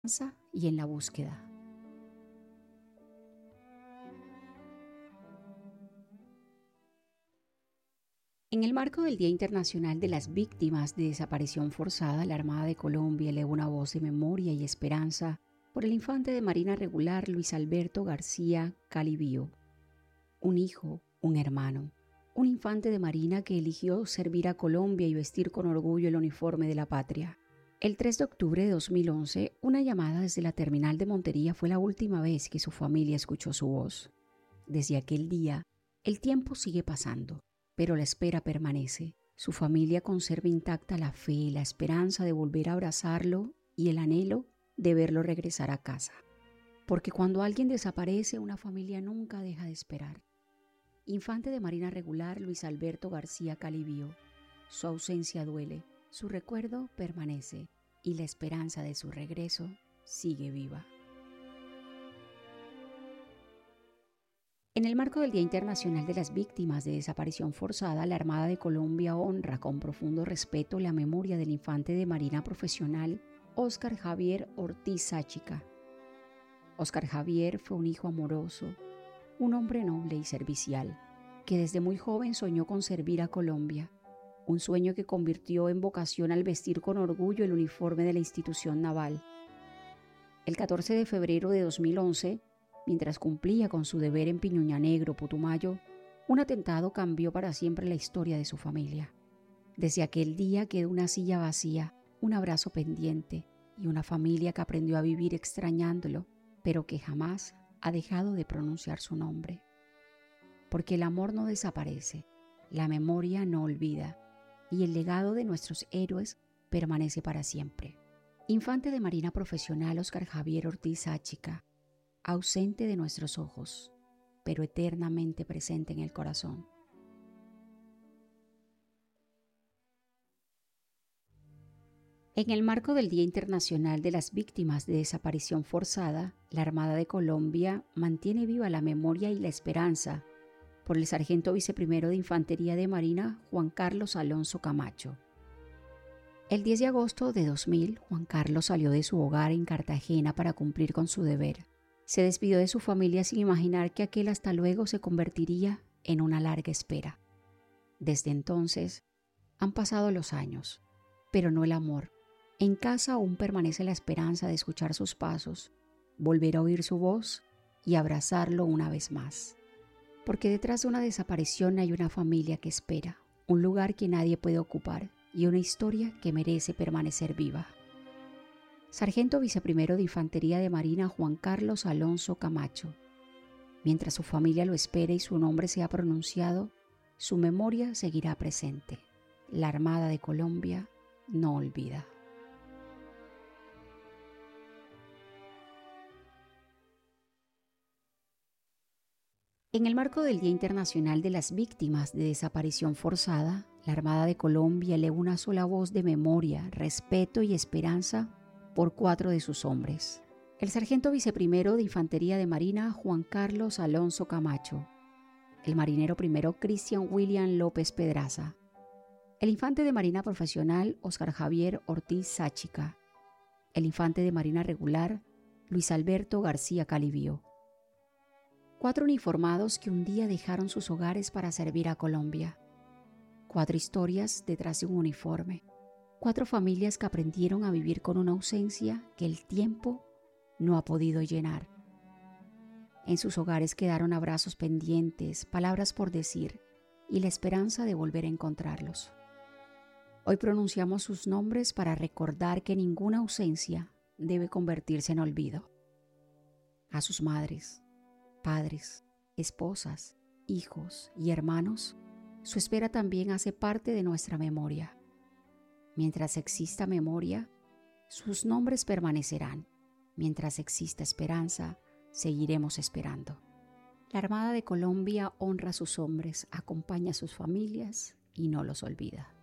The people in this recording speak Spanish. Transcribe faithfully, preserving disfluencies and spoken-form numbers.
y en la búsqueda. En el marco del Día Internacional de las Víctimas de Desaparición Forzada, la Armada de Colombia eleva una voz de memoria y esperanza por el infante de Marina Regular Luis Alberto García Calibío, un hijo, un hermano, un infante de Marina que eligió servir a Colombia y vestir con orgullo el uniforme de la patria. El tres de octubre de dos mil once, una llamada desde la terminal de Montería fue la última vez que su familia escuchó su voz. Desde aquel día, el tiempo sigue pasando, pero la espera permanece. Su familia conserva intacta la fe, la esperanza de volver a abrazarlo y el anhelo de verlo regresar a casa. Porque cuando alguien desaparece, una familia nunca deja de esperar. Infante de Marina Regular Luis Alberto García Calibío. Su ausencia duele, su recuerdo permanece y la esperanza de su regreso sigue viva. En el marco del Día Internacional de las Víctimas de Desaparición Forzada, la Armada de Colombia honra con profundo respeto la memoria del infante de Marina profesional Óscar Javier Ortiz Sáchica. Óscar Javier fue un hijo amoroso, un hombre noble y servicial, que desde muy joven soñó con servir a Colombia, un sueño que convirtió en vocación al vestir con orgullo el uniforme de la institución naval. El catorce de febrero de dos mil once, mientras cumplía con su deber en Piñuña Negro, Putumayo, un atentado cambió para siempre la historia de su familia. Desde aquel día quedó una silla vacía, un abrazo pendiente y una familia que aprendió a vivir extrañándolo, pero que jamás ha dejado de pronunciar su nombre. Porque el amor no desaparece, la memoria no olvida y el legado de nuestros héroes permanece para siempre. Infante de Marina profesional Óscar Javier Ortiz Sáchica, ausente de nuestros ojos, pero eternamente presente en el corazón. En el marco del Día Internacional de las Víctimas de Desaparición Forzada, la Armada de Colombia mantiene viva la memoria y la esperanza por el sargento viceprimero de Infantería de Marina Juan Carlos Alonso Camacho. El diez de agosto de dos mil, Juan Carlos salió de su hogar en Cartagena para cumplir con su deber. Se despidió de su familia sin imaginar que aquel hasta luego se convertiría en una larga espera. Desde entonces, han pasado los años, pero no el amor. En casa aún permanece la esperanza de escuchar sus pasos, volver a oír su voz y abrazarlo una vez más. Porque detrás de una desaparición hay una familia que espera, un lugar que nadie puede ocupar y una historia que merece permanecer viva. Sargento viceprimero de Infantería de Marina Juan Carlos Alonso Camacho. Mientras su familia lo espera y su nombre sea pronunciado, su memoria seguirá presente. La Armada de Colombia no olvida. En el marco del Día Internacional de las Víctimas de Desaparición Forzada, la Armada de Colombia eleva una sola voz de memoria, respeto y esperanza por cuatro de sus hombres. El sargento viceprimero de Infantería de Marina Juan Carlos Alonso Camacho, el marinero primero Cristian William López Pedraza, el infante de Marina profesional Óscar Javier Ortiz Sáchica, el infante de Marina regular Luis Alberto García Calibío. Cuatro uniformados que un día dejaron sus hogares para servir a Colombia. Cuatro historias detrás de un uniforme. Cuatro familias que aprendieron a vivir con una ausencia que el tiempo no ha podido llenar. En sus hogares quedaron abrazos pendientes, palabras por decir y la esperanza de volver a encontrarlos. Hoy pronunciamos sus nombres para recordar que ninguna ausencia debe convertirse en olvido. A sus madres, padres, esposas, hijos y hermanos, su espera también hace parte de nuestra memoria. Mientras exista memoria, sus nombres permanecerán. Mientras exista esperanza, seguiremos esperando. La Armada de Colombia honra a sus hombres, acompaña a sus familias y no los olvida.